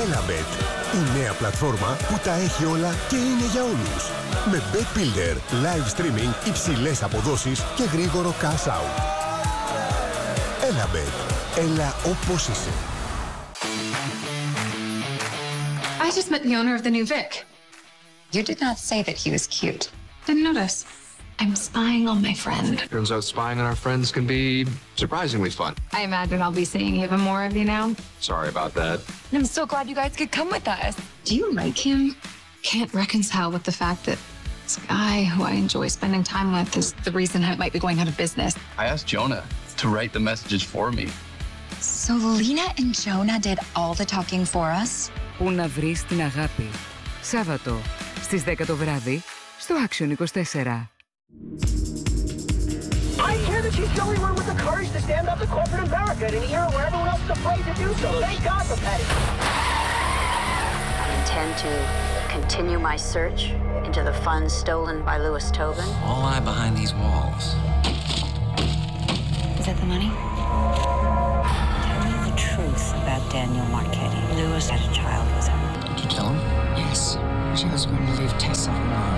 Elabet, η νέα πλατφόρμα που τα έχει όλα και είναι για όλους. Με Bet Builder, live streaming, υψηλές αποδόσεις και γρήγορο cash out. Elabet, έλα όπως είσαι. I just met the owner of the new Vic. You did not say that he was cute. Didn't notice. I'm spying on my friend. Turns out spying on our friends can be surprisingly fun. I imagine I'll be seeing even more of you now. Sorry about that. I'm so glad you guys could come with us. Do you like him? Can't reconcile with the fact that this guy who I enjoy spending time with is the reason I might be going out of business. I asked Jonah to write the messages for me. So Lena and Jonah did all the talking for us? Πού να βρεις την αγάπη. Σάββατο στις 10 το βράδυ στο Action 24. I hear that she's the only one with the courage to stand up to corporate America in an era where everyone else is afraid to do so. Thank God for Patty. I intend to continue my search into the funds stolen by Louis Tobin. All lie behind these walls. Is that the money? Tell me the truth about Daniel Marchetti. Louis had a child with her. Did you tell him? Yes. She was going to leave Tessa alone.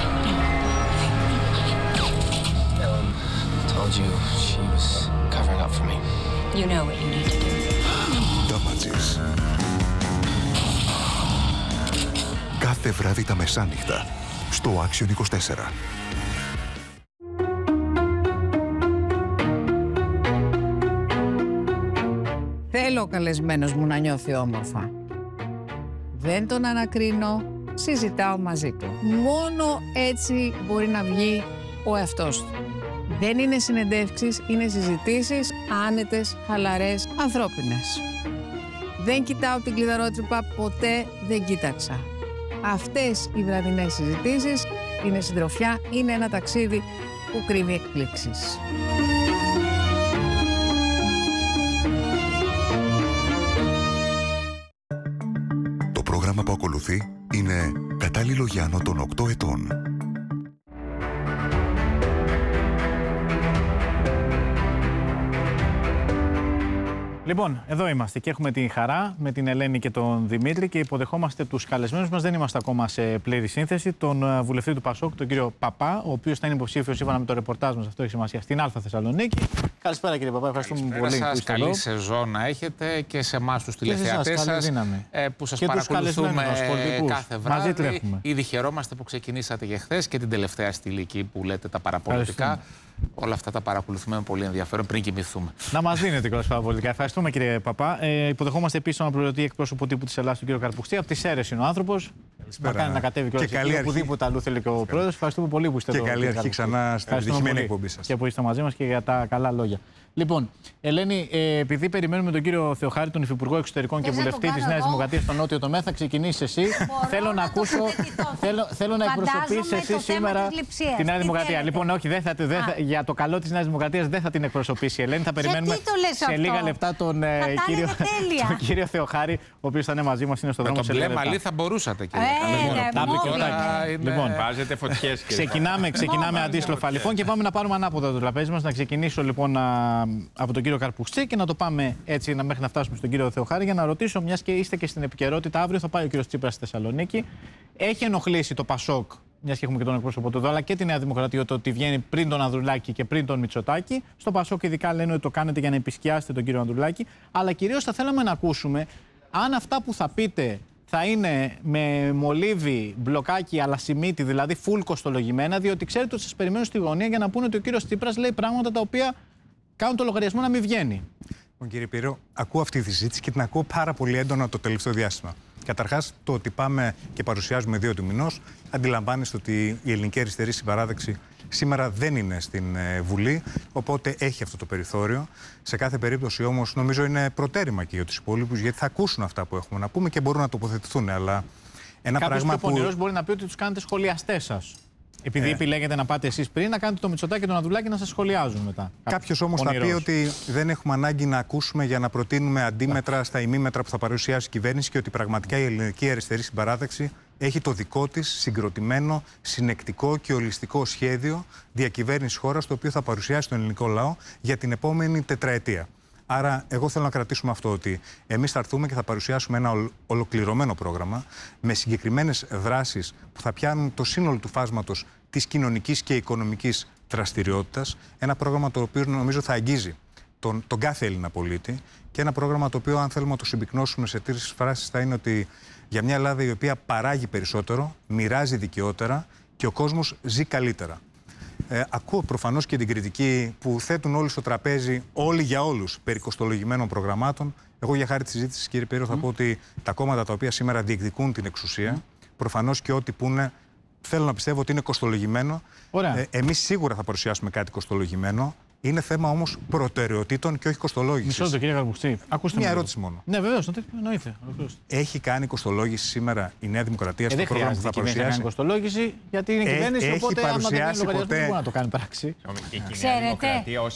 Told you she was covering up for me. You know what you need to do. Damages. Κάθε βράδυ τα μεσάνυχτα στο Action 24. Θέλω ο καλεσμένος μου να νιώθει όμορφα. Δεν τον ανακρίνω, συζητάω μαζί του. Μόνο έτσι μπορεί να βγει ο εαυτός του. Δεν είναι συνεντεύξεις, είναι συζητήσεις άνετες, χαλαρές, ανθρώπινες. Δεν κοιτάω την κλειδαρότσουπα, ποτέ δεν κοίταξα. Αυτές οι βραδινές συζητήσεις είναι συντροφιά, είναι ένα ταξίδι που κρύβει εκπλήξεις. Το πρόγραμμα που ακολουθεί είναι κατάλληλο για άνω των 8 ετών. Λοιπόν, εδώ είμαστε και έχουμε την χαρά με την Ελένη και τον Δημήτρη και υποδεχόμαστε τους καλεσμένους μας. Δεν είμαστε ακόμα σε πλήρη σύνθεση. Τον βουλευτή του Πασόκ, τον κύριο Παπά, ο οποίος θα είναι υποψήφιος σύμφωνα με το ρεπορτάζ μας. Αυτό έχει σημασία στην Α Θεσσαλονίκη. Καλησπέρα κύριε Παπά, ευχαριστούμε πολύ που είστε εδώ. Καλή σεζόν να έχετε και σε εμάς τους τηλεθεατές σας που σας παρακολουθούμε κάθε βράδυ. Ήδη χαιρόμαστε που ξεκινήσατε για χθες και την τελευταία στηλική που λέτε τα παραπολιτικά. Όλα αυτά τα παρακολουθούμε με πολύ ενδιαφέρον πριν κοιμηθούμε. Να μας δίνετε κιόλας παραπολιτικά. Ευχαριστούμε κύριε Παπά. Υποδεχόμαστε επίσης τον αναπληρωτή εκπρόσωπο τύπου της Ελλάδας, τον κύριο Καρπουξή. Από τις Σέρρες είναι ο άνθρωπος. Μακάρι να κατέβει κιόλας οπουδήποτε αλλού θέλει και ο πρόεδρος. Ευχαριστούμε πολύ που είστε εδώ. Και καλή αρχή ξανά στην επιτυχημένη εκπομπή σας. Και που είστε μαζί μας και για τα καλά λόγια. Λοιπόν, Ελένη, επειδή περιμένουμε τον κύριο Θεοχάρη, τον Υφυπουργό Εξωτερικών και βουλευτή της Νέας Δημοκρατίας στον Νότιο τομέα, θα ξεκινήσει εσύ. Θέλω να ακούσω. Θέλω να εκπροσωπήσει εσύ σήμερα τη Νέα Δημοκρατία. Λοιπόν, όχι, για το καλό της Νέας Δημοκρατίας δεν θα την εκπροσωπήσει η Ελένη. Θα περιμένουμε σε λίγα λεπτά τον κύριο Θεοχάρη, ο οποίος θα είναι μαζί μας, είναι στο δρόμο. Με τον μπλε μαλλί θα μπορούσατε, κύριε. Λοιπόν, βάζετε φωτιές. Ξεκινάμε αντίστροφα λοιπόν και πάμε να πάρουμε ανάποδα το τραπέζι μας. Να ξεκινήσω λοιπόν από τον κύριο Καρπουξή και να το πάμε έτσι μέχρι να φτάσουμε στον κύριο Θεοχάρη για να ρωτήσω, μιας και είστε και στην επικαιρότητα, αύριο θα πάει ο κύριος Τσίπρας στη Θεσσαλονίκη. Έχει ενοχλήσει το Πασόκ, μιας και έχουμε και τον εκπρόσωπο του εδώ, αλλά και τη Νέα Δημοκρατία, το ότι βγαίνει πριν τον Ανδρουλάκη και πριν τον Μητσοτάκη. Στο Πασόκ ειδικά λένε ότι το κάνετε για να επισκιάσετε τον κύριο Ανδρουλάκη. Αλλά κυρίως θα θέλαμε να ακούσουμε αν αυτά που θα πείτε θα είναι με μολύβι, μπλοκάκι, αλασιμίτι, δηλαδή full κοστολογημένα, διότι ξέρετε ότι σας περιμένουν στη γωνία για να πούνε ότι ο κύριος Τσίπρας λέει πράγματα τα οποία κάνουν το λογαριασμό να μην βγαίνει. Λοιπόν, κύριε Πύρο, ακούω αυτή τη συζήτηση και την ακούω πάρα πολύ έντονα το τελευταίο διάστημα. Καταρχάς, το ότι πάμε και παρουσιάζουμε 2 του μηνός, αντιλαμβάνεστε ότι η ελληνική αριστερή συμπαράδεξη σήμερα δεν είναι στην Βουλή, οπότε έχει αυτό το περιθώριο. Σε κάθε περίπτωση όμως νομίζω είναι προτέρημα και για τους υπόλοιπους, γιατί θα ακούσουν αυτά που έχουμε να πούμε και μπορούν να τοποθετηθούν. Αλλά ένα πράγμα που πονηρός μπορεί να πει ότι τους κάνετε σχολιαστές σας. Επειδή επιλέγετε να πάτε εσείς πριν, να κάνετε το Μητσοτάκη και τον Ανδρουλάκη να σας σχολιάζουν μετά. Κάποιος όμως θα πει ότι δεν έχουμε ανάγκη να ακούσουμε για να προτείνουμε αντίμετρα στα ημίμετρα που θα παρουσιάσει η κυβέρνηση και ότι πραγματικά η ελληνική αριστερή συμπαράταξη έχει το δικό της συγκροτημένο, συνεκτικό και ολιστικό σχέδιο διακυβέρνησης χώρας, το οποίο θα παρουσιάσει τον ελληνικό λαό για την επόμενη τετραετία. Άρα, εγώ θέλω να κρατήσουμε αυτό, ότι εμείς θα έρθουμε και θα παρουσιάσουμε ένα ολοκληρωμένο πρόγραμμα με συγκεκριμένες δράσεις που θα πιάνουν το σύνολο του φάσματος της κοινωνικής και οικονομικής δραστηριότητας. Ένα πρόγραμμα το οποίο νομίζω θα αγγίζει τον κάθε Έλληνα πολίτη και ένα πρόγραμμα το οποίο, αν θέλουμε να το συμπυκνώσουμε σε 3 φράσεις, θα είναι ότι για μια Ελλάδα η οποία παράγει περισσότερο, μοιράζει δικαιότερα και ο κόσμος ζει καλύτερα. Ακούω προφανώς και την κριτική που θέτουν όλοι στο τραπέζι, όλοι για όλους, περί κοστολογημένων προγραμμάτων. Εγώ, για χάρη της συζήτησης, κύριε Πέρο, θα πω ότι τα κόμματα τα οποία σήμερα διεκδικούν την εξουσία, προφανώς και ό,τι πούνε, θέλω να πιστεύω ότι είναι κοστολογημένο. Εμείς σίγουρα θα παρουσιάσουμε κάτι κοστολογημένο. Είναι θέμα όμως προτεραιοτήτων και όχι κοστολόγησης. Μισό λεπτό, κύριε Καρπουξή. Μια ερώτηση μόνο. Ναι, βεβαίως, εννοείται. Έχει κάνει κοστολόγηση σήμερα η Νέα Δημοκρατία στο πρόγραμμα που θα παρουσιάσει? Δεν κάνει κοστολόγηση, γιατί είναι κυβέρνηση, οπότε άμα δεν κάνει λογαριασμό δεν μπορεί να το κάνει πράξη. Ξέρετε,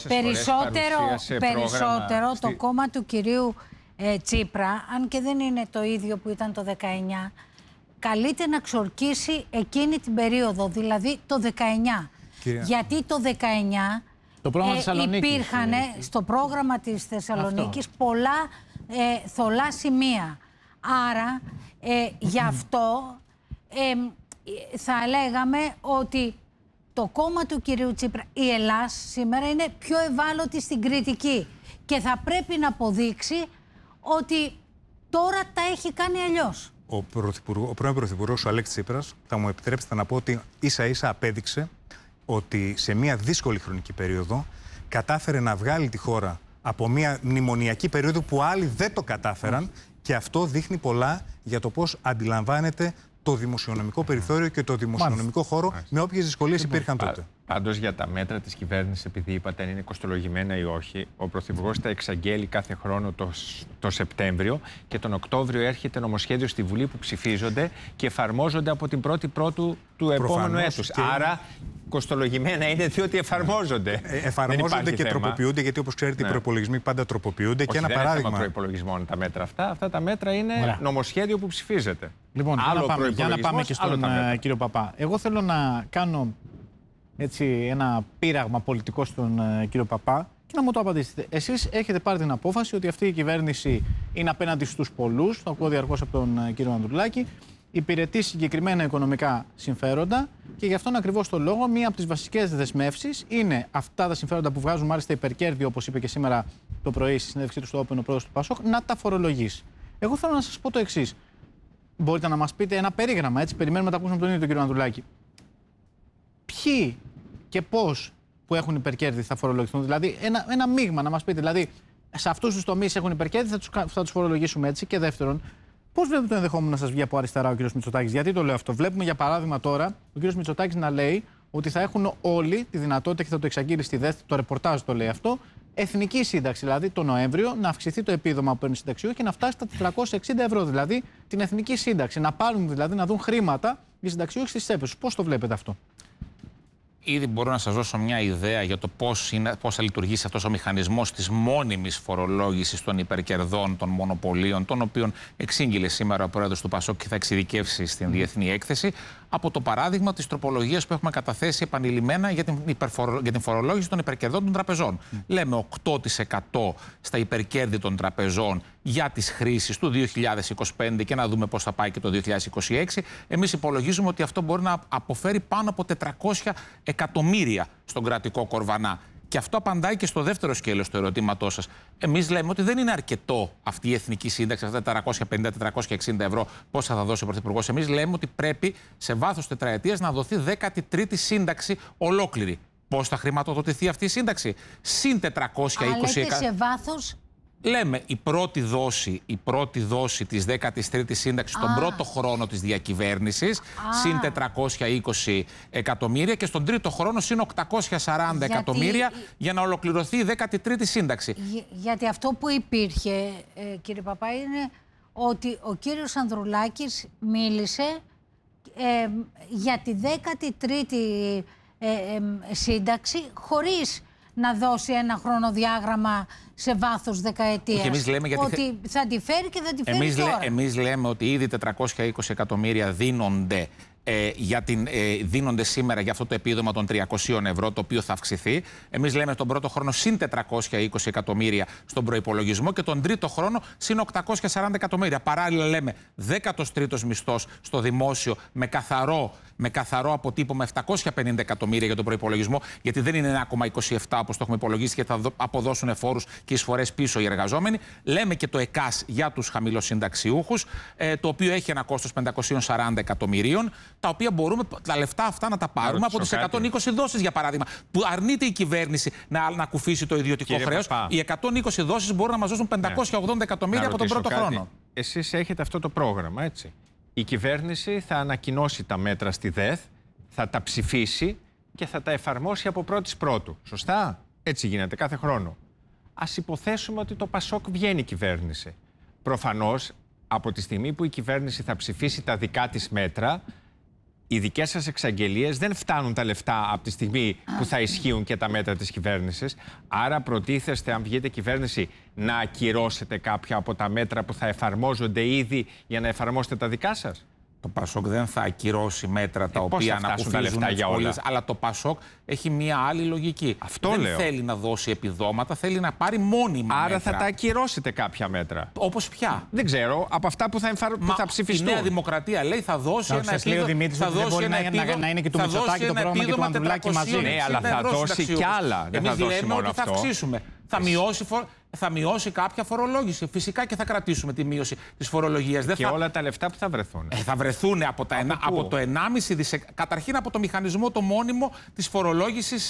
περισσότερο το κόμμα του κυρίου Τσίπρα, αν και δεν είναι το ίδιο που ήταν το 19, καλείται να ξορκίσει εκείνη την περίοδο, δηλαδή το 19. Γιατί το 19 υπήρχαν στο πρόγραμμα της Θεσσαλονίκης πολλά θολά σημεία. Άρα, γι' αυτό θα λέγαμε ότι το κόμμα του κυρίου Τσίπρα, η Ελλάς, σήμερα είναι πιο ευάλωτη στην κριτική και θα πρέπει να αποδείξει ότι τώρα τα έχει κάνει αλλιώς. Ο πρώην Πρωθυπουργός, ο Αλέξης Τσίπρας, θα μου επιτρέψετε να πω ότι ίσα-ίσα απέδειξε ότι σε μια δύσκολη χρονική περίοδο κατάφερε να βγάλει τη χώρα από μια μνημονιακή περίοδο που άλλοι δεν το κατάφεραν και αυτό δείχνει πολλά για το πώς αντιλαμβάνεται το δημοσιονομικό περιθώριο και το δημοσιονομικό χώρο με όποιες δυσκολίες υπήρχαν τότε. Πάντως, για τα μέτρα της κυβέρνησης, επειδή είπατε αν είναι κοστολογημένα ή όχι, ο Πρωθυπουργός τα εξαγγέλει κάθε χρόνο το Σεπτέμβριο και τον Οκτώβριο έρχεται νομοσχέδιο στη Βουλή που ψηφίζονται και εφαρμόζονται από την 1η Πρώτου του επόμενου έτους. Άρα, κοστολογημένα είναι διότι εφαρμόζονται. Εφαρμόζονται και τροποποιούνται, γιατί όπως ξέρετε οι προϋπολογισμοί πάντα τροποποιούνται. Όχι, και ένα παράδειγμα. Δεν είναι προϋπολογισμών τα μέτρα αυτά. Αυτά τα μέτρα είναι νομοσχέδιο που ψηφίζεται. Λοιπόν, για να πάμε και στον κύριο Παπά. Εγώ θέλω να κάνω ένα πείραγμα πολιτικό στον κύριο Παπά και να μου το απαντήσετε. Εσείς έχετε πάρει την απόφαση ότι αυτή η κυβέρνηση είναι απέναντι στους πολλούς, το ακούω διαρκώς από τον κύριο Ανδρουλάκη, υπηρετεί συγκεκριμένα οικονομικά συμφέροντα και γι' αυτόν ακριβώς το λόγο μία από τις βασικές δεσμεύσεις είναι αυτά τα συμφέροντα που βγάζουν μάλιστα υπερκέρδη, όπως είπε και σήμερα το πρωί στη συνέντευξή του στο Open ο πρόεδρος του ΠΑΣΟΚ, να τα φορολογήσει. Εγώ θέλω να σας πω το εξής. Μπορείτε να μας πείτε ένα περίγραμμα, έτσι, περιμένουμε να τα ακούσουμε τον ίδιο τον κύριο Ανδρουλάκη. Ποιοι και πώς που έχουν υπερκέρδη θα φορολογηθούν, δηλαδή ένα μείγμα να μας πείτε. Δηλαδή, σε αυτούς τους τομείς έχουν υπερκέρδη, θα τους φορολογήσουμε έτσι. Και δεύτερον, πώς βλέπετε το ενδεχόμενο να σας βγει από αριστερά ο κ. Μητσοτάκης? Γιατί το λέω αυτό? Βλέπουμε για παράδειγμα τώρα ο κ. Μητσοτάκης να λέει ότι θα έχουν όλοι τη δυνατότητα και θα το εξαγγείλει στη ΔΕΘ, το ρεπορτάζ το λέει αυτό, εθνική σύνταξη. Δηλαδή το Νοέμβριο να αυξηθεί το επίδομα που παίρνει συνταξιούχοι και να φτάσει στα 460 ευρώ. Δηλαδή την εθνική σύνταξη. Να πάρουν δηλαδή να δουν χρήματα οι συνταξιούχοι στις τσέπες τους. Πώς το βλέπετε αυτό? Ήδη μπορώ να σας δώσω μια ιδέα για το πώς θα λειτουργήσει αυτός ο μηχανισμός της μόνιμης φορολόγησης των υπερκερδών, των μονοπωλίων, των οποίων εξήγηλε σήμερα ο πρόεδρος του ΠΑΣΟΚ και θα εξειδικεύσει στην διεθνή έκθεση, από το παράδειγμα της τροπολογίας που έχουμε καταθέσει επανειλημμένα για την φορολόγηση των υπερκερδών των τραπεζών. Λέμε 8% στα υπερκέρδη των τραπεζών για τις χρήσεις του 2025 και να δούμε πώς θα πάει και το 2026. Εμείς υπολογίζουμε ότι αυτό μπορεί να αποφέρει πάνω από 400 εκατομμύρια στον κρατικό κορβανά. Και αυτό απαντάει και στο δεύτερο σκέλος του ερωτήματός σας. Εμείς λέμε ότι δεν είναι αρκετό αυτή η εθνική σύνταξη, αυτά τα 450-460 ευρώ, πόσα θα δώσει ο Πρωθυπουργός. Εμείς λέμε ότι πρέπει σε βάθος τετραετίας να δοθεί 13η σύνταξη ολόκληρη. Πώς θα χρηματοδοτηθεί αυτή η σύνταξη? Συν 420 εκατομμύρια. Σε βάθος. Λέμε η πρώτη δόση της 13ης σύνταξης στον πρώτο χρόνο της διακυβέρνησης, συν 420 εκατομμύρια και στον τρίτο χρόνο συν 840 εκατομμύρια για να ολοκληρωθεί η 13η σύνταξη. Γιατί αυτό που υπήρχε, κύριε Παπά, είναι ότι ο κύριος Ανδρουλάκης μίλησε για τη 13η σύνταξη χωρίς να δώσει ένα χρονοδιάγραμμα σε βάθος δεκαετίας. Ότι θα τη φέρει και θα τη φέρει τώρα. Εμείς λέμε ότι ήδη 420 εκατομμύρια δίνονται δίνονται σήμερα για αυτό το επίδομα των 300 ευρώ, το οποίο θα αυξηθεί. Εμείς λέμε τον πρώτο χρόνο συν 420 εκατομμύρια στον προϋπολογισμό και τον τρίτο χρόνο συν 840 εκατομμύρια. Παράλληλα λέμε 13ος μισθός στο δημόσιο με καθαρό αποτύπωμα 750 εκατομμύρια για τον προϋπολογισμό, γιατί δεν είναι 1,27 όπως το έχουμε υπολογίσει και θα αποδώσουν φόρους και εισφορές πίσω οι εργαζόμενοι. Λέμε και το ΕΚΑΣ για τους χαμηλοσυνταξιούχους, το οποίο έχει ένα κόστος 540 εκατομμυρίων, τα οποία μπορούμε τα λεφτά αυτά να τα πάρουμε από τις 120 δόσεις, για παράδειγμα, που αρνείται η κυβέρνηση να κουφίσει το ιδιωτικό χρέος. Οι 120 δόσεις μπορούν να μας δώσουν 580 εκατομμύρια από τον πρώτο χρόνο. Εσείς έχετε αυτό το πρόγραμμα, έτσι. Η κυβέρνηση θα ανακοινώσει τα μέτρα στη ΔΕΘ, θα τα ψηφίσει και θα τα εφαρμόσει από Πρώτου. Σωστά? Έτσι γίνεται κάθε χρόνο. Ας υποθέσουμε ότι το ΠΑΣΟΚ βγαίνει η κυβέρνηση. Προφανώς, από τη στιγμή που η κυβέρνηση θα ψηφίσει τα δικά της μέτρα, οι δικές σας εξαγγελίες δεν φτάνουν τα λεφτά από τη στιγμή που θα ισχύουν και τα μέτρα της κυβέρνησης. Άρα προτίθεστε, αν βγείτε κυβέρνηση, να ακυρώσετε κάποια από τα μέτρα που θα εφαρμόζονται ήδη για να εφαρμόσετε τα δικά σας. Το ΠΑΣΟΚ δεν θα ακυρώσει μέτρα τα οποία ανακουφίζουν τις πόλεις, αλλά το ΠΑΣΟΚ έχει μία άλλη λογική. Αυτό δεν λέω. θέλει να δώσει επιδόματα, θέλει να πάρει μόνιμα Άρα μέτρα. θα τα ακυρώσετε κάποια μέτρα. Όπως ποια? Δεν ξέρω, από αυτά που θα ψηφιστούν. Η Νέα Δημοκρατία λέει θα δώσει ένα επίδομα. Θα δώσει να είναι και του Μητσοτάκη το πρόγραμμα και του Ανδρουλάκη μαζί. Ναι, αλλά θα δώσει κι άλλα. Δεν θα δώσει μόνο ότι αυτό. θα αυξήσουμε. Θα μειώσει κάποια φορολόγηση. Φυσικά και θα κρατήσουμε τη μείωση της φορολογίας. Και όλα τα λεφτά που θα βρεθούν. Θα βρεθούν από το 1,5 δισεκατομμύριο. Καταρχήν από το μηχανισμό το μόνιμο της φορολόγησης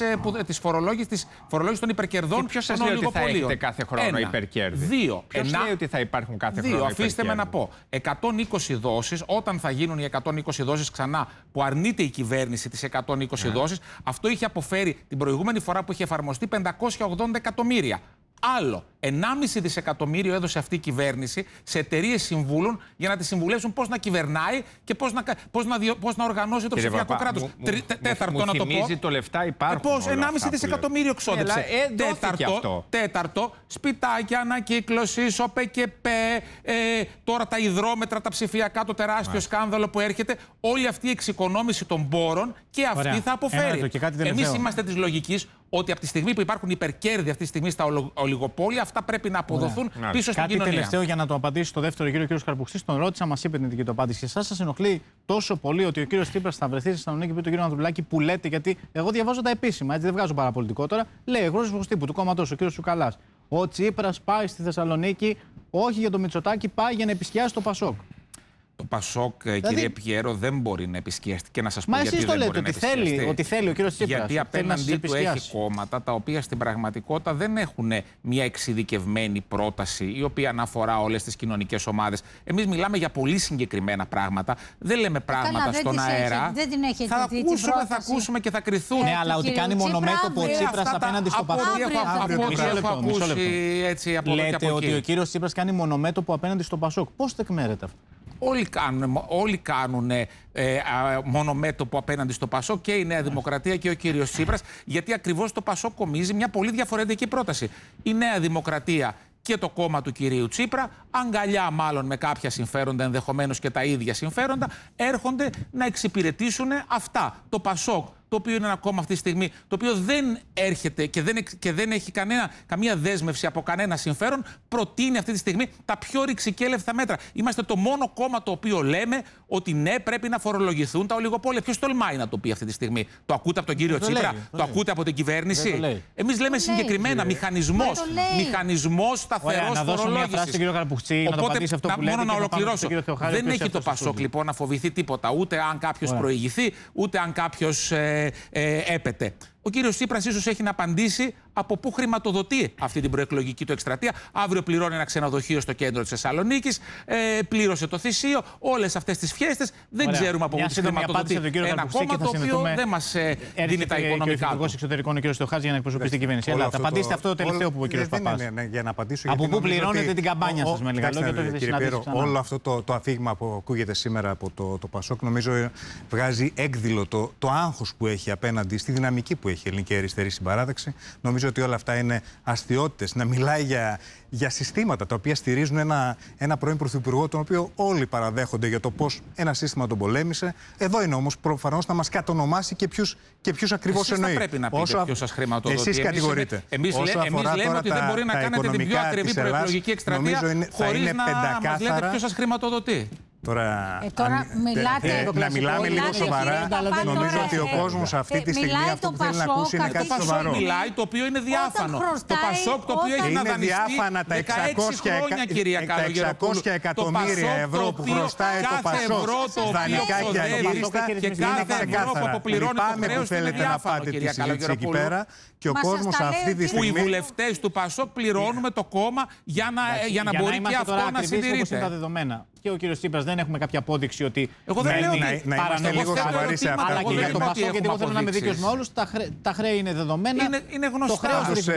των υπερκερδών. Ποιος σας λέει ότι θα έχετε κάθε χρόνο υπερκέρδη? Δύο. Ποιος λέει ότι θα υπάρχουν κάθε χρόνο υπερκέρδη? Αφήστε με να πω. 120 δόσεις, όταν θα γίνουν οι 120 δόσεις ξανά που αρνείται η κυβέρνηση τις 120 δόσεις, αυτό είχε αποφέρει την προηγούμενη φορά που είχε εφαρμοστεί 580 εκατομμύρια. Άλλο 1,5 δισεκατομμύριο έδωσε αυτή η κυβέρνηση σε εταιρείες συμβούλων για να τις συμβουλεύσουν πώς να κυβερνάει και πώς να οργανώσει το ψηφιακό κράτος. Τέταρτο, να το πω. Το λεφτά υπάρχουν. Πώς 1,5 δισεκατομμύριο ξόδεψε. Τέταρτο, σπιτάκια, ανακύκλωση, ΟΠΕΚΕΠΕ, τώρα τα υδρόμετρα, τα ψηφιακά, το τεράστιο σκάνδαλο που έρχεται. Όλη αυτή η εξοικονόμηση των πόρων και αυτή θα αποφέρει. Εμείς είμαστε της λογικής ότι από τη στιγμή που υπάρχουν υπερκέρδη αυτή τη στιγμή στα ολιγοπόλια, αυτά πρέπει να αποδοθούν πίσω στην κοινωνία. Κάτι τελευταίο για να το απαντήσει στο δεύτερο γύρο ο κ. Καρπουχτής. Τον ρώτησα, μας είπε την δική του απάντηση. Και εσάς σας ενοχλεί τόσο πολύ ότι ο κ. Τσίπρας θα βρεθεί στη Θεσσαλονίκη και τον κ. Ανδρουλάκη που λέτε, γιατί εγώ διαβάζω τα επίσημα, έτσι δεν βγάζω παραπολιτικό τώρα. Λέει εκπρόσωπος τύπου του κόμματος, ο κ. Τσουκαλάς. Ο Τσίπρας πάει στη Θεσσαλονίκη, όχι για το Μητσοτάκη, πάει για να επισκιάσει το ΠΑΣΟΚ. Το ΠΑΣΟΚ, κύριε Πιέρο, δεν μπορεί να επισκιαστεί. Και να σας πω γιατί δεν μπορεί να επισκιαστεί. Ότι θέλει ο κύριος Τσίπρας. Γιατί απέναντί του έχει κόμματα τα οποία στην πραγματικότητα δεν έχουν μια εξειδικευμένη πρόταση η οποία αναφορά όλες τις κοινωνικές ομάδες. Εμείς μιλάμε για πολύ συγκεκριμένα πράγματα. Δεν λέμε πράγματα στον αέρα. Θα ακούσουμε και θα κριθούν. Ναι, αλλά ότι κάνει μονομέτωπο ο Τσίπρας απέναντι στο ΠΑΣΟΚ. Λέτε ότι ο κύριος Τσίπρας κάνει μονομέτωπο απέναντι στο ΠΑΣΟΚ. Πώς τεκμέρεται αυτό? Όλοι κάνουν μονομέτωπο απέναντι στο ΠΑΣΟΚ, και η Νέα Δημοκρατία και ο κύριος Τσίπρας, γιατί ακριβώς το ΠΑΣΟΚ κομίζει μια πολύ διαφορετική πρόταση. Η Νέα Δημοκρατία και το κόμμα του κυρίου Τσίπρα, αγκαλιά μάλλον με κάποια συμφέροντα, ενδεχομένως και τα ίδια συμφέροντα, έρχονται να εξυπηρετήσουν αυτά. Το ΠΑΣΟΚ, το οποίο είναι ένα κόμμα αυτή τη στιγμή, το οποίο δεν έρχεται και δεν έχει καμία δέσμευση από κανένα συμφέρον, προτείνει αυτή τη στιγμή τα πιο ρηξικέλευτα μέτρα. Είμαστε το μόνο κόμμα το οποίο λέμε ότι ναι, πρέπει να φορολογηθούν τα ολιγοπόλια. Ποιος τολμάει να το πει αυτή τη στιγμή? Το ακούτε από τον κύριο Τσίπρα? Το ακούτε από την κυβέρνηση? Εμείς λέμε συγκεκριμένα μηχανισμός σταθερός φορολόγησης. Μόνο να ολοκληρώσω. Δεν έχει το ΠΑΣΟΚ λοιπόν να φοβηθεί τίποτα, ούτε αν κάποιος προηγηθεί, ούτε αν κάποιος έπεται. Ο κύριος Τσίπρας ίσως έχει να απαντήσει από πού χρηματοδοτεί αυτή την προεκλογική του εκστρατεία. Αύριο πληρώνει ένα ξενοδοχείο στο κέντρο της Θεσσαλονίκης, πλήρωσε το θυσίο, όλες αυτές τις φιέστες. Δεν ξέρουμε από πού τις χρηματοδοτεί ένα κόμμα το οποίο δεν μας δίνει τα οικονομικά. Ο Υπουργός Εξωτερικών, ο κ. Θεοχάρης, για να εκπροσωπήσει την κυβέρνηση. Θα απαντήσετε αυτό το τελευταίο που είπε ο κ. Παπάς. Από πού πληρώνετε την καμπάνια σας, με λίγα λόγια? Όλο αυτό το αφήγημα που ακούγεται σήμερα από το ΠΑΣΟΚ, νομίζω βγάζει έκδηλο το άγχος που έχει απέναντι στη δυναμική που έχει η ελληνική αριστερή συμπαράταξη. Νομίζω νομίζω ότι όλα αυτά είναι αστιότητες. Να μιλάει για συστήματα τα οποία στηρίζουν ένα πρώην πρωθυπουργό, τον οποίο όλοι παραδέχονται για το πώς ένα σύστημα τον πολέμησε. Εδώ είναι όμως προφανώς να μας κατονομάσει και ποιους ακριβώς εννοεί. Εσείς θα πρέπει να πείτε ποιος σας χρηματοδοτεί. Εσείς κατηγορείτε. Εμείς λέμε ότι δεν μπορεί να κάνετε την πιο ακριβή προεκλογική εκστρατεία χωρίς να μας λέτε ποιος σας χρηματοδοτεί. Τώρα μιλάτε. Να μιλάμε λίγο σοβαρά. Νομίζω ότι ο κόσμος αυτή τη στιγμή αυτό που θέλει να ακούσει είναι κάτι σοβαρό. Μιλάει το οποίο είναι διάφανο. Το Πασόκ το οποίο έχει να δανειστεί 16 χρόνια, κυρία Καλογεροπούλου. 600 εκατομμύρια ευρώ που χρωστάει το Πασόκ δανεικά και αγγίστα και κάθε ευρώ που αποπληρώνει το χρέος είναι διάφανο, κυρία Καλογεροπούλου. Και ο κόσμος αυτή τη στιγμή. Που οι βουλευτές του Πασόκ πληρώνουμε το κόμμα για να μπορεί και αυτό να συντηρείται. Και ο κύριος Τσίπρας δεν έχουμε κάποια απόδειξη ότι. Εγώ δεν λέω να είμαστε λίγο σοβαροί σε αυτά. Αλλά και για το Πασόκ, γιατί εγώ θέλω να είμαι δίκαιος με όλους, τα χρέη είναι δεδομένα. Είναι γνωστά.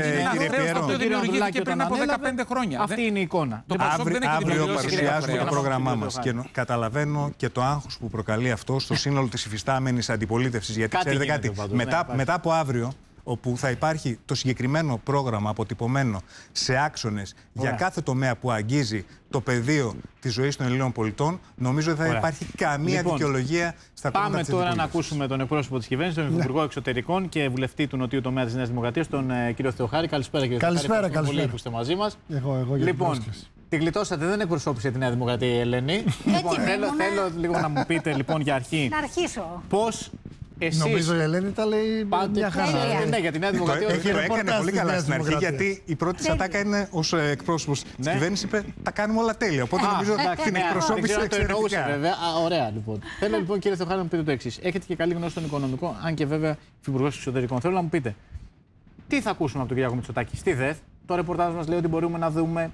Αυτό δημιουργήθηκε πριν από 15 χρόνια. Αυτή είναι η εικόνα. Αύριο παρουσιάζουμε το πρόγραμμά μας και καταλαβαίνω και το άγχος που προκαλεί αυτό στο σύνολο της υφιστάμενης αντιπολίτευσης. Γιατί ξέρετε κάτι, μετά από αύριο, όπου θα υπάρχει το συγκεκριμένο πρόγραμμα αποτυπωμένο σε άξονες για κάθε τομέα που αγγίζει το πεδίο της ζωής των Ελλήνων πολιτών, νομίζω ότι θα υπάρχει καμία δικαιολογία στα κόμματα της αντιπολίτευσης. Πάμε τώρα να ακούσουμε τον εκπρόσωπο της κυβέρνησης, τον Υπουργό Εξωτερικών και βουλευτή του Νοτιού Τομέα της Νέας Δημοκρατίας, τον κύριο Θεοχάρη. Καλησπέρα, κύριε Θεοχάρη. Καλησπέρα. Πολύ που είστε μαζί μας. Εγώ λοιπόν, τη γλιτώσατε, δεν εκπροσώπησε τη Νέα Δημοκρατία η Ελένη. Θέλω λίγο να μου πείτε λοιπόν για αρχή. Να αρχίσω. Πώς. Εσείς... Νομίζω η Ελένη τα λέει μια χαρά. Ναι, για τη Νέα Δημοκρατία. Το έκανε πολύ καλά στην αρχή, γιατί η πρώτη της ατάκα είναι ως εκπρόσωπος της κυβέρνησης είπε τα κάνουμε όλα τέλεια. Οπότε νομίζω την εκπροσώπησε εξαιρετικά. Ωραία, λοιπόν. Θέλω λοιπόν, κύριε Θεοχάρη, να μου πείτε το εξής. Έχετε και καλή γνώση στον οικονομικό, αν και βέβαια υφυπουργός εξωτερικών. Θέλω να μου πείτε τι θα ακούσουμε από τον Κυριάκο Μητσοτάκη στη ΔΕΘ. Το ρεπορτάζ μας λέει ότι μπορούμε να δούμε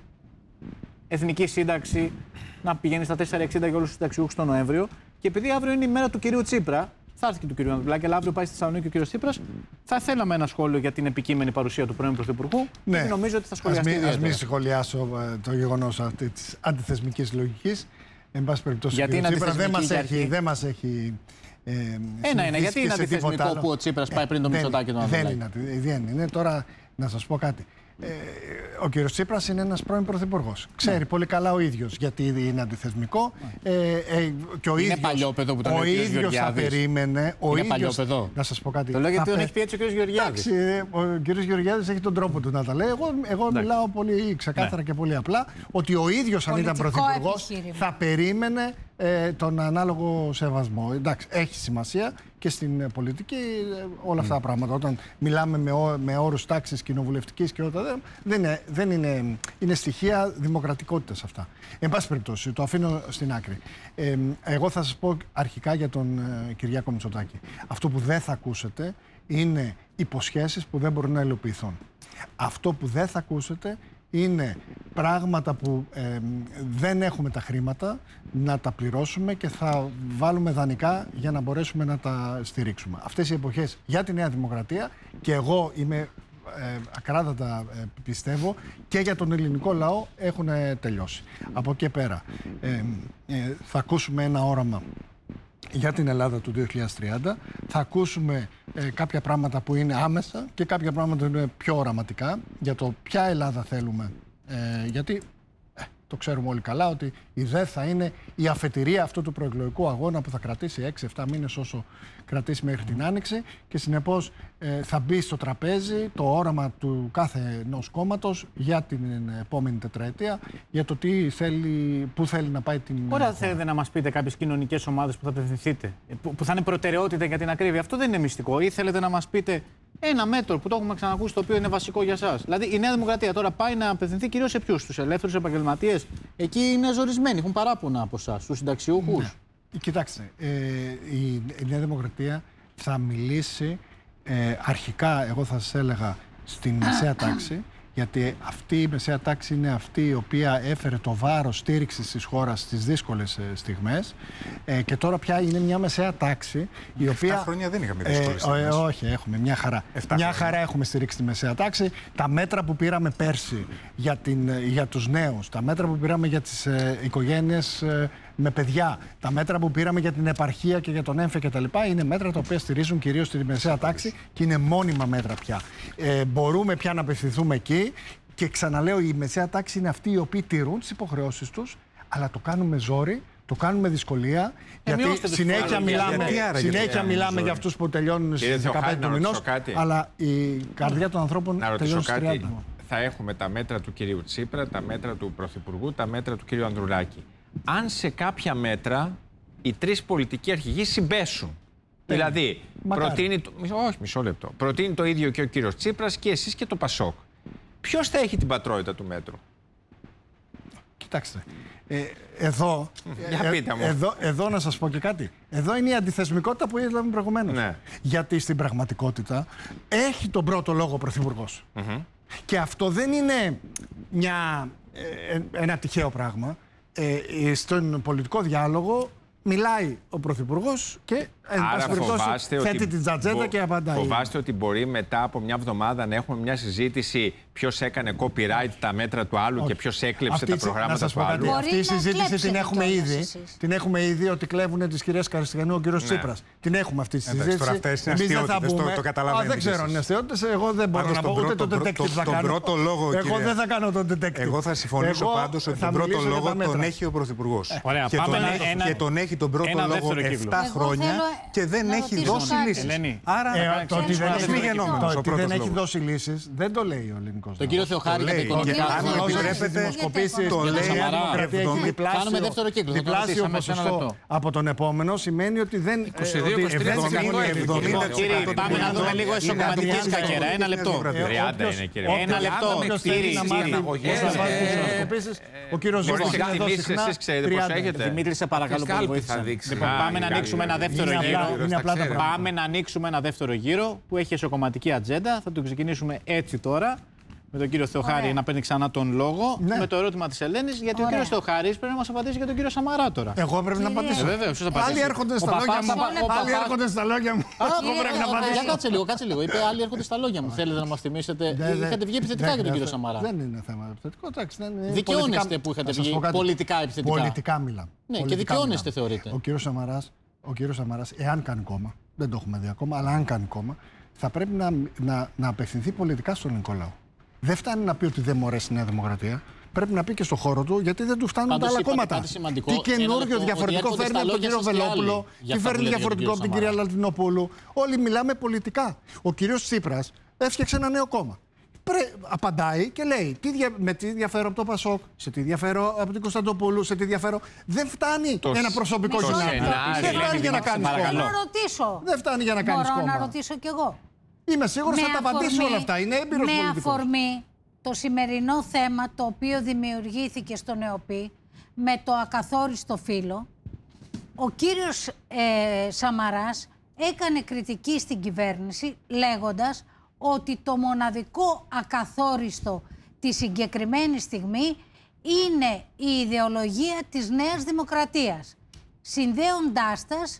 εθνική σύνταξη να πηγαίνει στα 4,60 για όλους τους συνταξιούχους τον Νοέμβριο. Και επειδή αύριο είναι η μέρα του κυρίου Τσίπρα. Θα έρθει και του κ. Ανδρουλάκη, αλλά αύριο πάει στη Θεσσαλονίκη ο κ. Τσίπρας. Θα θέλαμε ένα σχόλιο για την επικείμενη παρουσία του πρώην Πρωθυπουργού. Ναι. Και νομίζω ότι θα σχολιαστεί. Ας μην σχολιάσω το γεγονός αυτή της αντιθεσμικής λογικής. Εν πάση περιπτώσει, γιατί είναι δεν μας έχει. Ένα, γιατί είναι αντιθεσμικό που ο Τσίπρας πάει πριν το Μητσοτάκη τον Ανδρουλάκη. Δεν είναι. Τώρα να σας πω κάτι. Ο κύριος Τσίπρας είναι ένας πρώην πρωθυπουργός. Ξέρει πολύ καλά ο ίδιος γιατί είναι αντιθεσμικό. Και ο είναι παλιόπαιδο που τον ο ίδιος θα περίμενε. Είναι παλιόπαιδο. Να σας πω κάτι. Το λέω γιατί τον έχει πει έτσι ο κύριος Γεωργιάδης. Ο κύριος Γεωργιάδης έχει τον τρόπο του να τα λέει. Εγώ μιλάω πολύ ξεκάθαρα και πολύ απλά ότι ο ίδιος αν ήταν πρωθυπουργός θα περίμενε τον ανάλογο σεβασμό. Εντάξει, έχει σημασία και στην πολιτική όλα αυτά τα πράγματα. Όταν μιλάμε με όρους τάξης κοινοβουλευτικής και όλα δεν είναι στοιχεία δημοκρατικότητας αυτά. Εν πάση περιπτώσει, το αφήνω στην άκρη. Εγώ θα σας πω αρχικά για τον Κυριάκο Μητσοτάκη. Αυτό που δεν θα ακούσετε είναι υποσχέσεις που δεν μπορούν να υλοποιηθούν. Αυτό που δεν θα ακούσετε είναι πράγματα που δεν έχουμε τα χρήματα να τα πληρώσουμε και θα βάλουμε δανεικά για να μπορέσουμε να τα στηρίξουμε. Αυτές οι εποχές για τη Νέα Δημοκρατία και εγώ είμαι ακράδαντα πιστεύω και για τον ελληνικό λαό έχουν τελειώσει. Από εκεί πέρα θα ακούσουμε ένα όραμα για την Ελλάδα του 2030. Θα ακούσουμε κάποια πράγματα που είναι άμεσα και κάποια πράγματα που είναι πιο οραματικά για το ποια Ελλάδα θέλουμε. Γιατί το ξέρουμε όλοι καλά ότι η ΔΕΘ θα είναι η αφετηρία αυτού του προεκλογικού αγώνα που θα κρατήσει 6-7 μήνες όσο κρατήσει μέχρι την Άνοιξη και συνεπώς θα μπει στο τραπέζι το όραμα του κάθε ενός κόμματος για την επόμενη τετραετία για το πού θέλει να πάει την χώρα. Θέλετε να μας πείτε κάποιες κοινωνικές ομάδες που θα απευθυνθείτε, που θα είναι προτεραιότητα για την ακρίβεια? Αυτό δεν είναι μυστικό. Ή θέλετε να μας πείτε ένα μέτρο που το έχουμε ξανακούσει, το οποίο είναι βασικό για εσάς? Δηλαδή η Νέα Δημοκρατία τώρα πάει να απευθυνθεί κυρίως σε ποιους? Στους ελεύθερους επαγγελματίες? Εκεί είναι ζορισμένοι, έχουν παράπονα από εσάς, στους συνταξιούχους. Ναι. Κοιτάξτε, η Νέα Δημοκρατία θα μιλήσει αρχικά, εγώ θα σας έλεγα, στην μεσαία τάξη, γιατί αυτή η μεσαία τάξη είναι αυτή η οποία έφερε το βάρος στήριξης της χώρας στις δύσκολες στιγμές και τώρα πια είναι μια μεσαία τάξη η οποία... 7 χρόνια δεν είχαμε δύσκολες στιγμές. Όχι, έχουμε μια χαρά. Μια χαρά έχουμε στηρίξει τη μεσαία τάξη. Τα μέτρα που πήραμε πέρσι για τους νέους, τα μέτρα που πήραμε για τις οικογένειες με παιδιά. Τα μέτρα που πήραμε για την επαρχία και για τον έμφυα κτλ. Είναι μέτρα τα οποία στηρίζουν κυρίως τη μεσαία τάξη και είναι μόνιμα μέτρα πια. Μπορούμε πια να απευθυνθούμε εκεί και ξαναλέω, η μεσαία τάξη είναι αυτοί οι οποίοι τηρούν τις υποχρεώσεις τους, αλλά το κάνουν με ζόρι. Το κάνουμε με δυσκολία, γιατί συνέχεια μιλάμε για αυτούς που τελειώνουν στις 15 του μηνός, αλλά η καρδιά των ανθρώπων τελειώνει στις 30. Θα έχουμε τα μέτρα του κυρίου Τσίπρα, τα μέτρα του Πρωθυπουργού, τα μέτρα του κυρίου Ανδρουλάκη. Αν σε κάποια μέτρα οι τρεις πολιτικοί αρχηγοί συμπέσουν, δηλαδή μισό λεπτό, προτείνει το ίδιο και ο κύριος Τσίπρας και εσείς και το Πασόκ, ποιος θα έχει την πατρότητα του μέτρου? Κοιτάξτε, εδώ να σας πω και κάτι. Εδώ είναι η αντιθεσμικότητα που είδαμε προηγουμένως. Ναι. Γιατί στην πραγματικότητα έχει τον πρώτο λόγο ο Πρωθυπουργός. Και αυτό δεν είναι ένα τυχαίο πράγμα. Στον πολιτικό διάλογο μιλάει ο Πρωθυπουργός και θέτει την ατζέντα και απαντάει. Φοβάστε ότι μπορεί μετά από μια εβδομάδα να έχουμε μια συζήτηση ποιος έκανε copyright τα μέτρα του άλλου και ποιος έκλεψε τα προγράμματα του άλλου? Αυτή η συζήτηση την έχουμε ήδη. Την έχουμε ήδη ότι κλέβουν τις κυρίες Καριστιανού ο κύριος Τσίπρας. Την έχουμε αυτή τη συζήτηση. Τώρα αυτές είναι αστείωτες, το καταλαβαίνετε. Δεν ξέρω αν είναι αστείωτες. Εγώ δεν μπορώ να πω ούτε το detective θα κάνω. Εγώ δεν θα κάνω το detective. Εγώ θα συμφωνήσω πάντως ότι τον πρώτο λόγο τον έχει ο Πρωθυπουργός. Και τον έχει τον πρώτο λόγο 7 χρόνια και δεν έχει δώσει λύσεις. Άρα το ότι δεν έχει δώσει λύσεις δεν το λέει ο ελληνικός. Τον κύριο Θεοχάρη για τα οικονομικά. Αν επιτρέπετε, το λέει. Κάνουμε δεύτερο κύκλο. Διπλάσιο ποσοστό από τον επόμενο σημαίνει ότι δεν. 22-23%. Κύριε, πάμε να δούμε λίγο εσωκομματική σκακέρα. Ένα λεπτό. 30 είναι, κύριε. Ένα λεπτό. Ο κύριος Ζήπος εσείς ξέρετε πώς έχετε. Δημήτρη, σε παρακαλώ πολύ, βοήθησε. Πάμε να ανοίξουμε ένα δεύτερο γύρο. Πάμε να ανοίξουμε ένα δεύτερο γύρο που έχει εσωκομματική ατζέντα. Θα το ξεκινήσουμε έτσι τώρα. Με τον κύριο Θεοχάρη να παίρνει ξανά τον λόγο. Ναι. Με το ερώτημα της Ελένης, γιατί ο κύριος Θεοχάρης πρέπει να μας απαντήσει για τον κύριο Σαμαρά τώρα. Εγώ πρέπει να απαντήσω. Βεβαίως, ποιος θα απαντήσει? Άλλοι έρχονται στα λόγια μου. Άλλοι έρχονται στα λόγια μου. Εγώ πρέπει να απαντήσω. Κάτσε λίγο. Είπε άλλοι έρχονται στα λόγια μου. Θέλετε να μας θυμίσετε? Είχατε βγει επιθετικά για τον κύριο Σαμαρά. Δεν είναι θέμα επιθετικό. Δικαιώνεστε που είχατε βγει πολιτικά επιθετικά? Πολιτικά μιλάμε. Ναι, και δικαιώνεστε θεωρείτε? Ο κύριος Σαμαράς, εάν κάνει κόμμα, δεν το έχουμε δει ακόμα, αλλά αν κάνει κόμμα, θα πρέπει να απευθυνθεί πολιτικά στον ελληνικό λαό. Δεν φτάνει να πει ότι δεν μου αρέσει η Νέα Δημοκρατία. Πρέπει να πει και στον χώρο του, γιατί δεν του φτάνουν τα άλλα κόμματα. Τι καινούργιο διαφορετικό φέρνει από τον κύριο Βελόπουλο, τι φέρνει διαφορετικό από την κυρία Λατινοπούλου. Όλοι μιλάμε πολιτικά. Ο κύριος Τσίπρας έφτιαξε ένα νέο κόμμα. Απαντάει και λέει με τι διαφέρω από το Πασόκ, σε τι διαφέρω από την Κωνσταντοπούλου, σε τι διαφέρω. Δεν φτάνει ένα προσωπικό κοινάκι. Δεν φτάνει για να κάνεις κόμμα. Δεν φτάνει για να κάνεις κόμμα. Μπορώ να ρωτήσω κι εγώ? Είμαι σίγουρος θα τα απαντήσει όλα αυτά. Είναι έμπειρος πολιτικός. Με αφορμή το σημερινό θέμα το οποίο δημιουργήθηκε στον ΕΟΠΗ με το ακαθόριστο φύλο, ο κύριος Σαμαράς έκανε κριτική στην κυβέρνηση λέγοντας ότι το μοναδικό ακαθόριστο τη συγκεκριμένη στιγμή είναι η ιδεολογία της Νέας Δημοκρατίας, συνδέοντάς τας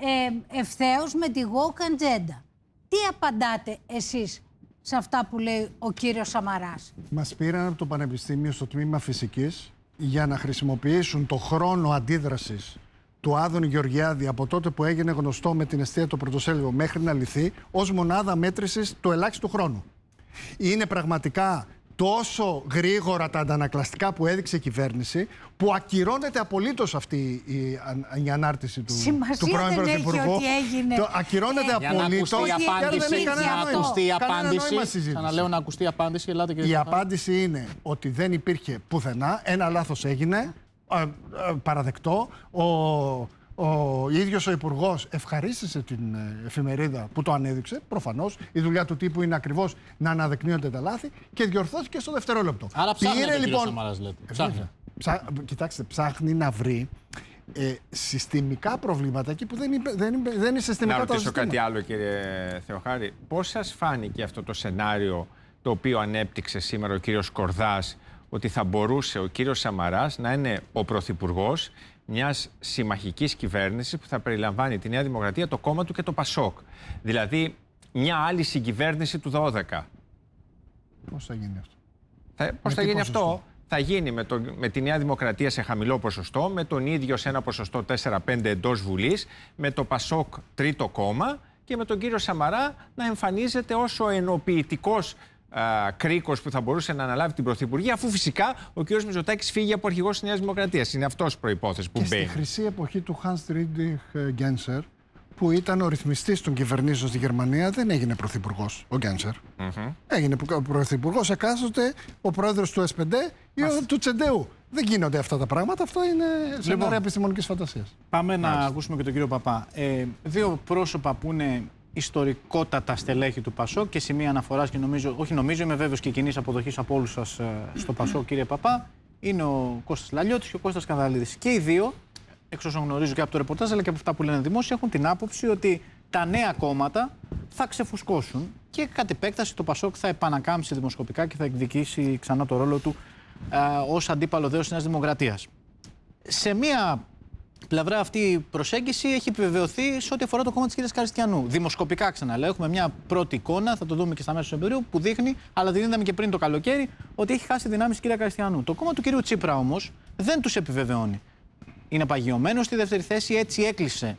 ευθέως με τη woke agenda. Τι απαντάτε εσείς σε αυτά που λέει ο κύριος Σαμαράς? Μας πήραν από το Πανεπιστήμιο στο τμήμα Φυσικής για να χρησιμοποιήσουν το χρόνο αντίδρασης του Άδωνη Γεωργιάδη από τότε που έγινε γνωστό με την εστία το πρωτοσέλιδο μέχρι να λυθεί ως μονάδα μέτρησης του ελάχιστου χρόνου. Είναι πραγματικά τόσο γρήγορα τα αντανακλαστικά που έδειξε η κυβέρνηση που ακυρώνεται απολύτως αυτή η ανάρτηση του πρώην Πρωθυπουργού. Ακυρώνεται απολύτως. Ξαναλέω να ακουστεί η απάντηση. Η απάντηση είναι ότι δεν υπήρχε πουθενά. Ένα λάθος έγινε. Παραδεκτό. Ο ίδιος ο Υπουργός ευχαρίστησε την εφημερίδα που το ανέδειξε. Προφανώς η δουλειά του τύπου είναι ακριβώς να αναδεικνύονται τα λάθη και διορθώθηκε στο δευτερόλεπτο. Άρα ψάχνει λοιπόν. Σαμαράς, λέτε. Κοιτάξτε, ψάχνει να βρει συστημικά προβλήματα εκεί που δεν είναι συστημικά τα ζητήματα. Να ρωτήσω κάτι άλλο, κύριε Θεοχάρη. Πώς σας φάνηκε αυτό το σενάριο το οποίο ανέπτυξε σήμερα ο κύριος Κορδάς, ότι θα μπορούσε ο κύριος Σαμαράς να είναι ο πρωθυπουργός μιας συμμαχικής κυβέρνησης που θα περιλαμβάνει τη Νέα Δημοκρατία, το κόμμα του και το Πασόκ? Δηλαδή, μια άλλη συγκυβέρνηση του 12. Πώς θα γίνει αυτό? Πώς θα γίνει αυτό? θα γίνει με τη Νέα Δημοκρατία σε χαμηλό ποσοστό, με τον ίδιο σε ένα ποσοστό 4-5 εντός Βουλής, με το Πασόκ τρίτο κόμμα και με τον κύριο Σαμαρά να εμφανίζεται ως ο ενοποιητικός κρίκος που θα μπορούσε να αναλάβει την Πρωθυπουργία, αφού φυσικά ο κύριος Μητσοτάκης φύγει από αρχηγός της Νέας Δημοκρατίας. Είναι αυτός προϋπόθεση που μπαίνει. Στη χρυσή εποχή του Hans Friedrich Genscher, που ήταν ο ρυθμιστής των κυβερνήσεων στη Γερμανία, δεν έγινε πρωθυπουργός ο Γκένσερ. Έγινε πρωθυπουργός εκάστοτε ο πρόεδρος του SPD ή του Τσεντεού. Δεν γίνονται αυτά τα πράγματα. Αυτό είναι σενάρια επιστημονικής φαντασίας. Πάμε να ακούσουμε και τον κύριο Παπά. Δύο πρόσωπα που είναι ιστορικότατα στελέχη του ΠΑΣΟΚ και σημεία αναφοράς και είμαι βέβαιος και κοινής αποδοχής από όλους σας στο ΠΑΣΟΚ, κύριε Παπά, είναι ο Κώστας Λαλιώτης και ο Κώστας Κανδαλίδης. Και οι δύο, εξ όσων γνωρίζω και από το ρεπορτάζ αλλά και από αυτά που λένε δημόσια, έχουν την άποψη ότι τα νέα κόμματα θα ξεφουσκώσουν και κατ' επέκταση το ΠΑΣΟΚ θα επανακάμψει δημοσκοπικά και θα εκδικήσει ξανά το ρόλο του ως αντίπαλο δέος της Νέας Δημοκρατίας. Σε μία πλευρά αυτή η προσέγγιση έχει επιβεβαιωθεί σε ό,τι αφορά το κόμμα της κυρίας Καριστιανού. Δημοσκοπικά, ξαναλέω, έχουμε μια πρώτη εικόνα, θα το δούμε και στα μέσα του εμπειρίου, που δείχνει, αλλά την είδαμε και πριν το καλοκαίρι, ότι έχει χάσει δυνάμεις η κυρία Καριστιανού. Το κόμμα του κυρίου Τσίπρα όμως δεν τους επιβεβαιώνει. Είναι παγιωμένο στη δεύτερη θέση, έτσι έκλεισε